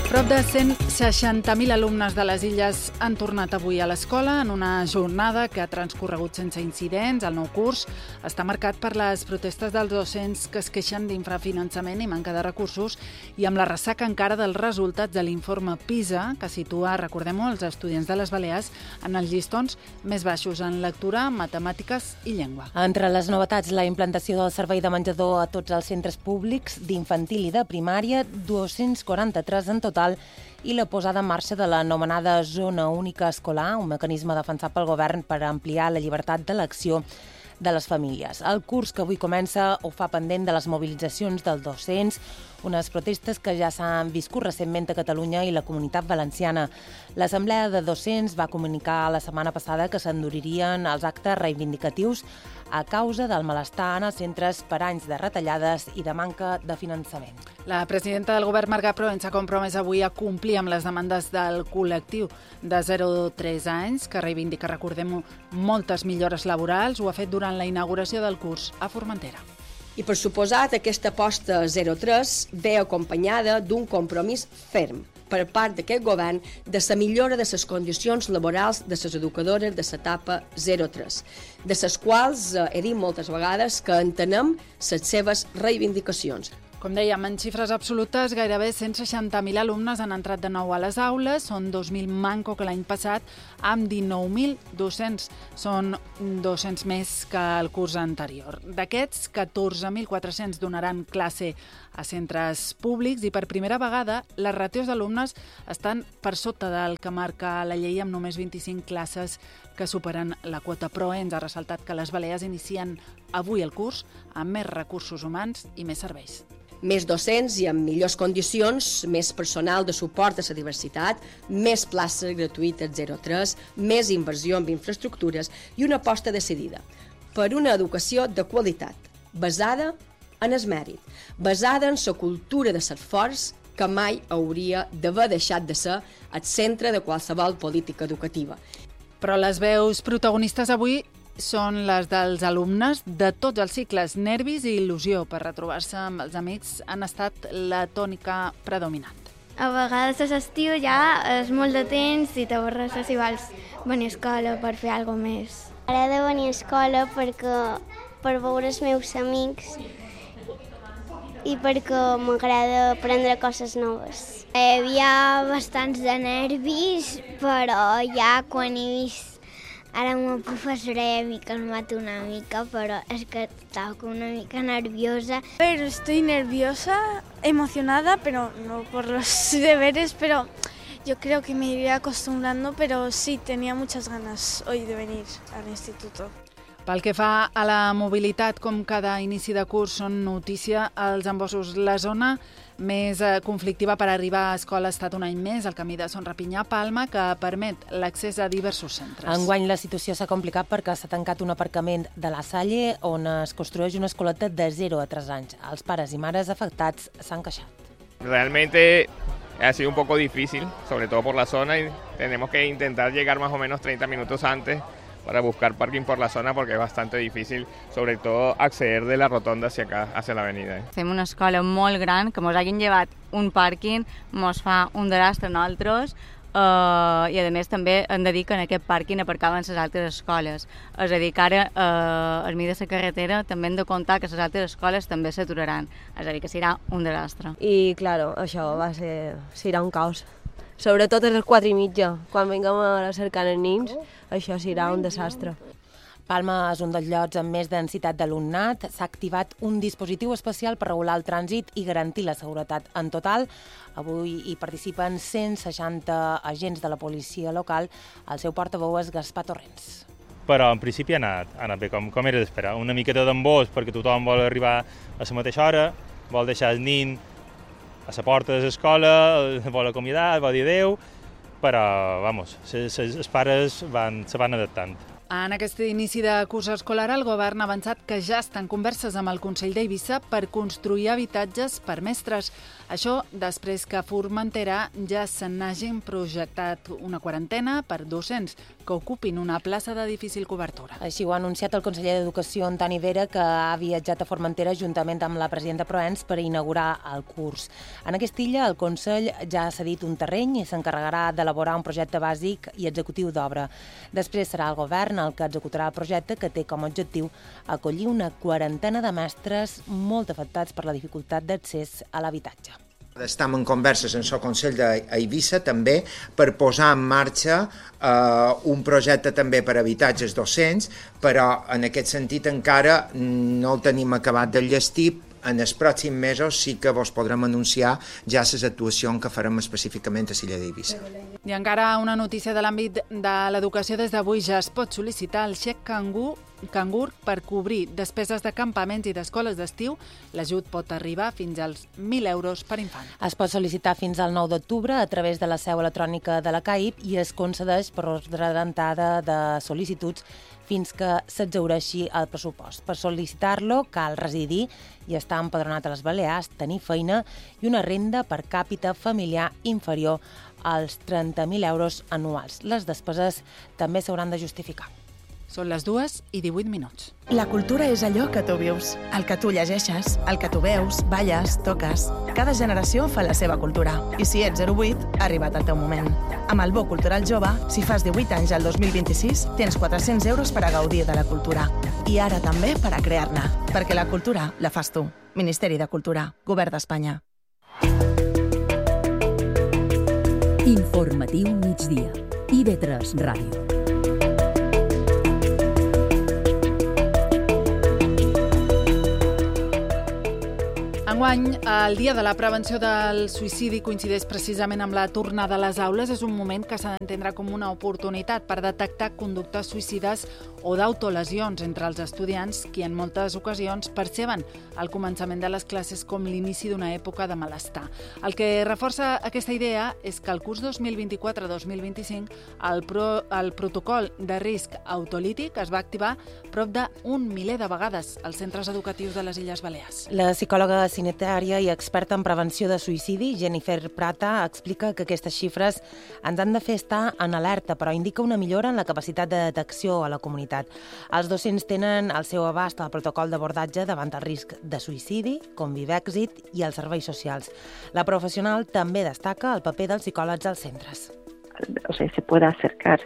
Prop de 160.000 alumnes de les Illes han tornat avui a l'escola en una jornada que ha transcorregut sense incidents. El nou curs està marcat per les protestes dels docents que es queixen d'infrafinançament i manca de recursos i amb la ressaca encara dels resultats de l'informe PISA, que situa, recordem-ho, els estudiants de les Balears en els llistons més baixos en lectura, matemàtiques i llengua. Entre les novetats, la implantació del servei de menjador a tots els centres públics d'infantil i de primària, 243 en total, i la posada en marxa de l'anomenada Zona Única Escolar, un mecanisme defensat pel govern per ampliar la llibertat d'elecció de les famílies. El curs que avui comença ho fa pendent de les mobilitzacions dels docents, unes protestes que ja s'han viscut recentment a Catalunya i la Comunitat Valenciana. L'Assemblea de Docents va comunicar la setmana passada que s'enduririen els actes reivindicatius a causa del malestar en els centres per anys de retallades i de manca de finançament. La presidenta del govern, Marga Proen, s'ha compromès avui a complir amb les demandes del col·lectiu de 0 a 3 anys, que reivindica, recordem-ho, moltes millores laborals. Ho ha fet durant la inauguració del curs a Formentera. I, per suposat, aquesta aposta 0-3 ve acompanyada d'un compromís ferm per part d'aquest govern de la millora de les condicions laborals de les educadores de l'etapa 0-3, de les quals he dit moltes vegades que entenem les seves reivindicacions. Com dèiem, en xifres absolutes, gairebé 160.000 alumnes han entrat de nou a les aules, són 2.000 manco que l'any passat, amb 19.000 docents. Són 200 més que el curs anterior. D'aquests, 14.400 donaran classe a centres públics i per primera vegada les ràtios d'alumnes estan per sota del que marca la llei amb només 25 classes que superen la quota. Però ens ha ressaltat que les Balears inicien avui el curs amb més recursos humans i més serveis. Més docents i amb millors condicions, més personal de suport a la diversitat, més places gratuïtes 0-3, més inversió en infraestructures i una aposta decidida per una educació de qualitat, basada en el mèrit, basada en la cultura de l'esforç que mai hauria d'haver deixat de ser el centre de qualsevol política educativa. Però les veus protagonistes avui són les dels alumnes de tots els cicles. Nervis i il·lusió per retrobar-se amb els amics han estat la tònica predominant. A vegades a l'estiu ja és molt de temps i t'avorres si vols venir a escola per fer alguna més. M'agrada venir a escola per veure els meus amics i perquè m'agrada aprendre coses noves. Hi havia bastants de nervis, però ja quan he vist ara una professora ja m'he calmat una mica, pero es que estaba una mica nerviosa. Pero estoy nerviosa, emocionada, pero no por los deberes, pero yo creo que me iré acostumbrando, pero sí, tenía muchas ganas hoy de venir al instituto. Pel que fa a la mobilitat, com cada inici de curs són notícia els embossos. La zona més conflictiva per arribar a escola ha estat un any més el camí de Son Rapinyà-Palma, que permet l'accés a diversos centres. Enguany la situació s'ha complicat perquè s'ha tancat un aparcament de la Salle on es construeix una escoleta de 0 a 3 anys. Els pares i mares afectats s'han queixat. Realmente ha sido un poco difícil, sobre todo por la zona, y tenemos que intentar llegar más o menos 30 minutos antes para buscar parking por la zona porque es bastante difícil, sobre todo acceder de la rotonda hacia acá, hacia la avenida. Fem una escola molt gran, que ens hagin llevat un pàrquing, ens fa un desastre a nosaltres, i a més també hem de dir que en aquest pàrquing aparcaven les altres escoles. És a dir, que ara al mig de la carretera també hem de comptar que les altres escoles també s'aturaran. És a dir, que serà un desastre. I, claro, això serà un caos. Sobretot a les 4:30, quan vinguem a cercar els nens, això serà un desastre. Palma és un dels llocs amb més densitat d'alumnat. S'ha activat un dispositiu especial per regular el trànsit i garantir la seguretat. En total, avui hi participen 160 agents de la policia local. El seu portaveu és Gaspar Torrents. Però en principi ha anat bé, com era d'esperar. Una miqueta d'embós perquè tothom vol arribar a la mateixa hora, vol deixar el nin a la porta de l'escola, vol acomiadar, vol dir adéu, però, vamos, els pares se van adaptant. En aquest inici de curs escolar, el govern ha avançat que ja estan converses amb el Consell d'Eivissa per construir habitatges per mestres. Això després que a Formentera ja se n'hagin projectat una quarantena per docents. que ocupin una plaça de difícil cobertura. Així ho ha anunciat el conseller d'Educació, Antoni Vera, que ha viatjat a Formentera juntament amb la presidenta Proens per inaugurar el curs. En aquesta illa, el Consell ja ha cedit un terreny i s'encarregarà d'elaborar un projecte bàsic i executiu d'obra. Després serà el govern el que executarà el projecte, que té com a objectiu acollir una quarantena de mestres molt afectats per la dificultat d'accés a l'habitatge. Estem en converses amb el Consell d'Eivissa també per posar en marxa un projecte també per habitatges docents, però en aquest sentit encara no el tenim acabat d'enllestir. En els pròxims mesos sí que vos podrem anunciar ja les actuacions que farem específicament a l'illa d'Eivissa. I encara una notícia de l'àmbit de l'educació. Des d'avui ja es pot sol·licitar el xec cangur per cobrir despeses de campaments i d'escoles d'estiu. L'ajut pot arribar fins als 1.000 euros per infant. Es pot sol·licitar fins al 9 d'octubre a través de la seu electrònica de la CAIP i es concedeix per ordre d'entrada de sol·licituds fins que s'exhaureixi el pressupost. Per sol·licitar-lo cal residir i estar empadronat a les Balears, tenir feina i una renda per càpita familiar inferior als 30.000 euros anuals. Les despeses també s'hauran de justificar. Són les 2:18. La cultura és allò que tu vius, el que tu llegeixes, el que tu veus, balles, toques. Cada generació fa la seva cultura. I si ets 08, ha arribat el teu moment. Amb el Bo Cultural Jove, si fas 18 anys al 2026, tens 400 euros per a gaudir de la cultura. I ara també per a crear-ne. Perquè la cultura la fas tu. Ministeri de Cultura, Govern d'Espanya. Informatiu migdia. IB3 Ràdio. Enguany, el Dia de la Prevenció del Suïcidi coincideix precisament amb la tornada a les aules. És un moment que s'ha d'entendre com una oportunitat per detectar conductes suïcides o d'autolesions entre els estudiants, qui en moltes ocasions perceben el començament de les classes com l'inici d'una època de malestar. El que reforça aquesta idea és que el curs 2024-2025 el protocol de risc autolític es va activar prop d'un miler de vegades als centres educatius de les Illes Balears. La psicòloga sanitària i experta en prevenció de suïcidi, Jennifer Prata, explica que aquestes xifres ens han de fer estar en alerta, però indica una millora en la capacitat de detecció a la comunitat. Els docents tenen al seu abast el protocol d'abordatge davant el risc de suïcidi, Convivèxit i els serveis socials. La professional també destaca el paper dels psicòlegs als centres. Se puede acercar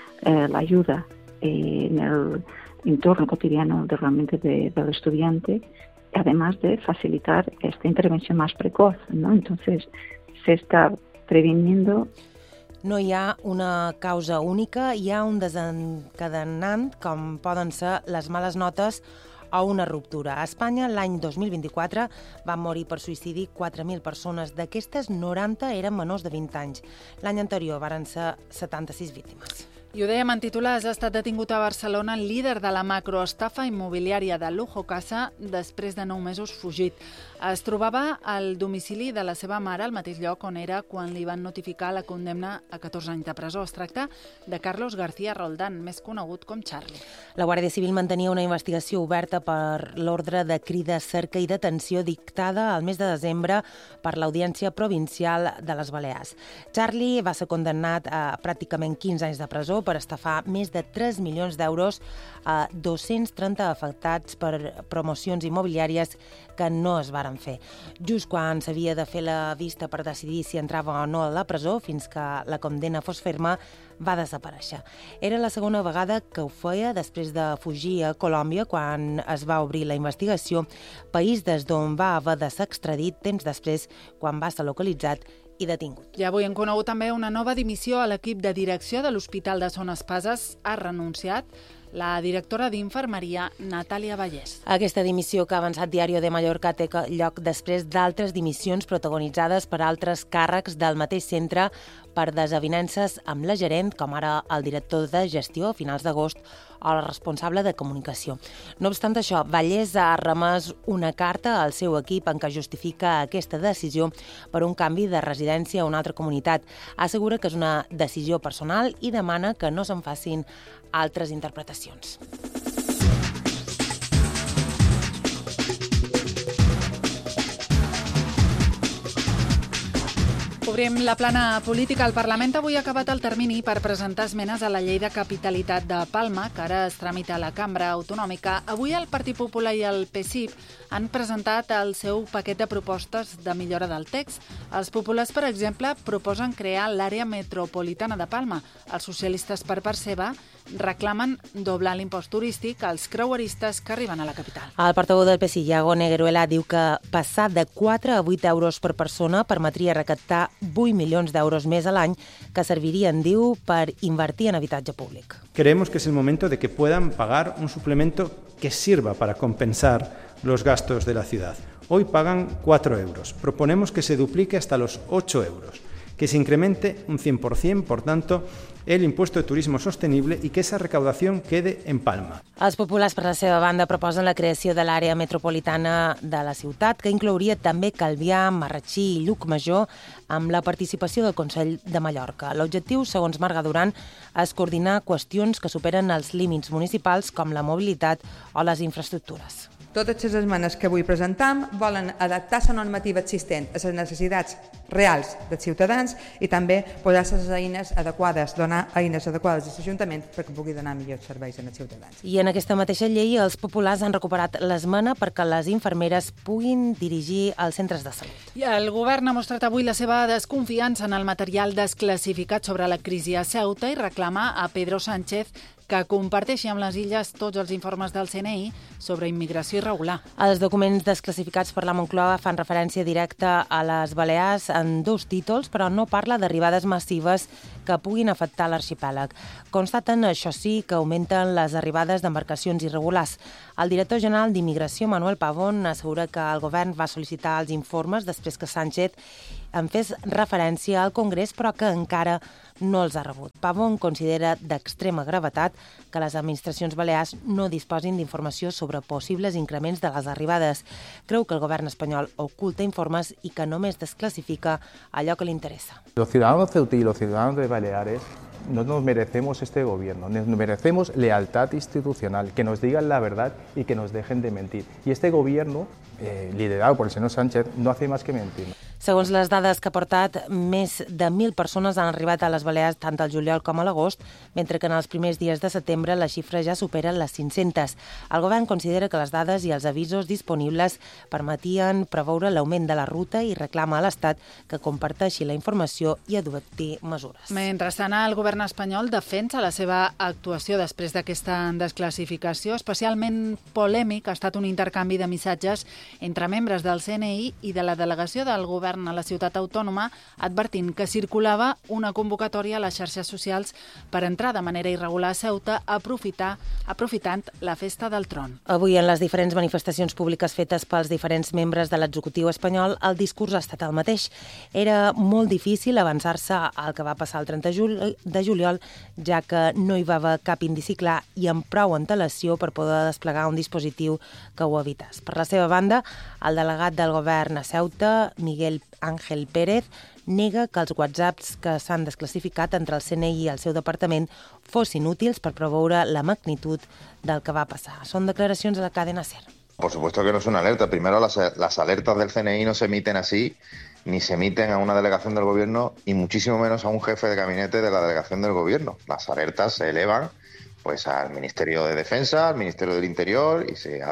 la ayuda en el entorno cotidiano realmente del estudiante, además de facilitar esta intervención más precoz, ¿no? Entonces, se está previniendo. No hi ha una causa única, hi ha un desencadenant, com poden ser les males notes o una ruptura. A Espanya, l'any 2024, van morir per suïcidi 4.000 persones. D'aquestes, 90 eren menors de 20 anys. L'any anterior varen ser 76 víctimes. I ho dèiem en titulars, ha estat detingut a Barcelona el líder de la macroestafa immobiliària de Lujo Casa després de 9 mesos fugit. Es trobava al domicili de la seva mare, al mateix lloc on era quan li van notificar la condemna a 14 anys de presó. Es tracta de Carlos García Roldán, més conegut com Charlie. La Guàrdia Civil mantenia una investigació oberta per l'ordre de crida, cerca i detenció dictada al mes de desembre per l'Audiència Provincial de les Balears. Charlie va ser condemnat a pràcticament 15 anys de presó per estafar més de 3 milions d'euros a 230 afectats per promocions immobiliàries que no es varen fer. Just quan s'havia de fer la vista per decidir si entrava o no a la presó, fins que la condemna fos ferma, va desaparèixer. Era la segona vegada que ho feia després de fugir a Colòmbia quan es va obrir la investigació, país des d'on va haver de ser extradit temps després quan va ser localitzat i detingut. I avui hem conegut també una nova dimissió a l'equip de direcció de l'Hospital de Son Espases. Ha renunciat la directora d'Infermeria, Natàlia Vallès. Aquesta dimissió que ha avançat Diario de Mallorca té lloc després d'altres dimissions protagonitzades per altres càrrecs del mateix centre per desavinences amb la gerent, com ara el director de gestió a finals d'agost o la responsable de comunicació. No obstant això, Vallès ha remès una carta al seu equip en què justifica aquesta decisió per un canvi de residència a una altra comunitat. Assegura que és una decisió personal i demana que no se'n facin altres interpretacions. Obrim la plana política. El Parlament avui ha acabat el termini per presentar esmenes a la llei de capitalitat de Palma, que ara es tramita a la Cambra Autonòmica. Avui el Partit Popular i el PSIP han presentat el seu paquet de propostes de millora del text. Els populars, per exemple, proposen crear l'àrea metropolitana de Palma. Els socialistes, per part seva, reclamen doblar l'impost turístic als creueristes que arriben a la capital. El portaveu del PSI, Iago Negueruela, diu que passar de 4 a 8 euros per persona permetria recaptar 8 milions d'euros més a l'any que servirien, diu, per invertir en habitatge públic. Creemos que es el momento de que puedan pagar un suplemento que sirva para compensar los gastos de la ciudad. Hoy pagan 4 euros. Proponemos que se duplique hasta los 8 euros. Que se incremente un 100%, por tanto, el impuesto de turismo sostenible y que esa recaudación quede en Palma. Els populars, per la seva banda, proposen la creació de l'àrea metropolitana de la ciutat, que inclouria també Calvià, Marratxí i Llucmajor, amb la participació del Consell de Mallorca. L'objectiu, segons Marga Duran, és coordinar qüestions que superen els límits municipals, com la mobilitat o les infraestructures. Totes les esmenes que avui presentam volen adaptar la normativa existent a les necessitats reals dels ciutadans i també posar les eines adequades, donar eines adequades als ajuntaments perquè pugui donar millors serveis als ciutadans. I en aquesta mateixa llei els populars han recuperat l'esmena perquè les infermeres puguin dirigir els centres de salut. I el govern ha mostrat avui la seva desconfiança en el material desclassificat sobre la crisi a Ceuta i reclama a Pedro Sánchez que comparteixi amb les illes tots els informes del CNI sobre immigració irregular. Els documents desclassificats per la Moncloa fan referència directa a les Balears en 2 títols, però no parla d'arribades massives que puguin afectar l'arxipèlag. Constaten, això sí, que augmenten les arribades d'embarcacions irregulars. El director general d'Immigració, Manuel Pavón, assegura que el govern va sol·licitar els informes després que Sánchez en fes referència al Congrés, però que encara no els ha rebut. Pavón considera d'extrema gravetat que les administracions balears no disposin d'informació sobre possibles increments de les arribades. Creu que el govern espanyol oculta informes i que només desclassifica allò que li interessa. Los ciudadanos ceutí y los ciudadanos de Baleares no nos merecemos este gobierno, nos merecemos lealtad institucional, que nos digan la verdad y que nos dejen de mentir. Y este gobierno, liderado por el señor Sánchez, no hace más que mentir. Segons les dades que ha portat, més de 1.000 persones han arribat a les Balears tant al juliol com a l'agost, mentre que en els primers dies de setembre la xifra ja supera les 500. El govern considera que les dades i els avisos disponibles permetien preveure l'augment de la ruta i reclama a l'Estat que comparteixi la informació i adopti mesures. Mentrestant, el govern espanyol defensa la seva actuació després d'aquesta desclassificació. Especialment polèmic ha estat un intercanvi de missatges entre membres del CNI i de la delegació del govern a la ciutat autònoma, advertint que circulava una convocatòria a les xarxes socials per entrar de manera irregular a Ceuta aprofitant la festa del tron. Avui, en les diferents manifestacions públiques fetes pels diferents membres de l'executiu espanyol, el discurs ha estat el mateix. Era molt difícil avançar-se al que va passar el 30 de juliol, ja que no hi va haver cap indici clar i amb prou antelació per poder desplegar un dispositiu que ho evités. Per la seva banda, el delegat del govern a Ceuta, Miguel Ángel Pérez, nega que els whatsapps que s'han desclassificat entre el CNI i el seu departament fossin útils per preveure la magnitud del que va passar. Són declaracions a la cadena SER. Por supuesto que no es una alerta. Primero, las alertas del CNI no se emiten así, ni se emiten a una delegación del gobierno, y muchísimo menos a un jefe de gabinete de la delegación del gobierno. Las alertas se elevan pues al Ministerio de Defensa, al Ministerio del Interior, y se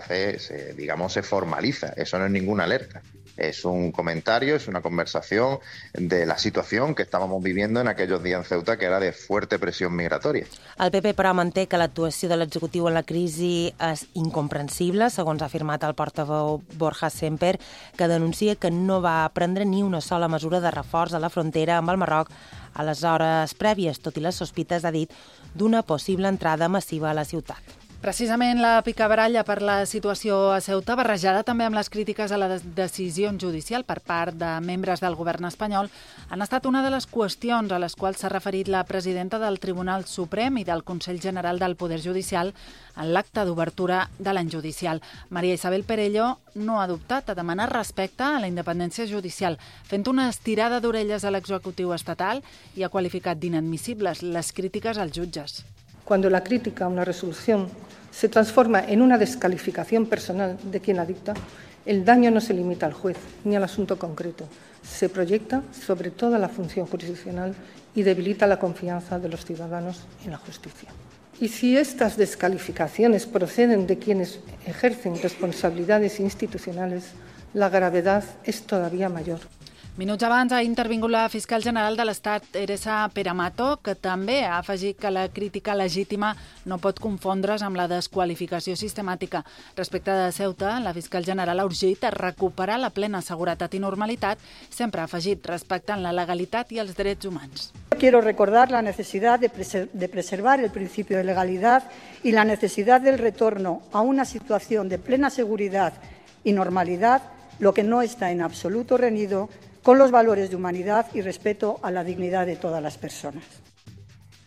formaliza. Eso no es ninguna alerta. Es un comentario, es una conversación de la situación que estábamos viviendo en aquellos días en Ceuta, que era de fuerte presión migratoria. El PP, però, manté que l'actuació de l'executiu en la crisi és incomprensible, segons ha afirmat el portaveu Borja Semper, que denuncia que no va prendre ni una sola mesura de reforç a la frontera amb el Marroc a les hores prèvies, tot i les sospites, ha dit, d'una possible entrada massiva a la ciutat. Precisament la picabaralla per la situació a Ceuta, barrejada també amb les crítiques a la decisió judicial per part de membres del govern espanyol, han estat una de les qüestions a les quals s'ha referit la presidenta del Tribunal Suprem i del Consell General del Poder Judicial en l'acte d'obertura de l'any judicial. Maria Isabel Perelló no ha dubtat a demanar respecte a la independència judicial, fent una estirada d'orelles a l'executiu estatal i ha qualificat d'inadmissibles les crítiques als jutges. Cuando la crítica a una resolución se transforma en una descalificación personal de quien la dicta, El daño no se limita al juez ni al asunto concreto, se proyecta sobre toda la función jurisdiccional y debilita la confianza de los ciudadanos en la justicia. Y si estas descalificaciones proceden de quienes ejercen responsabilidades institucionales, la gravedad es todavía mayor. Minuts abans ha intervingut la fiscal general de l'Estat, Teresa Peramato, que també ha afegit que la crítica legítima no pot confondre's amb la desqualificació sistemàtica. Respecte de Ceuta, la fiscal general ha urgit a recuperar la plena seguretat i normalitat, sempre ha afegit respectant la legalitat i els drets humans. Quiero recordar la necesidad de preservar el principio de legalidad y la necesidad del retorno a una situación de plena seguridad y normalidad, lo que no está en absoluto reñido con los valores de humanidad y respeto a la dignidad de todas las personas.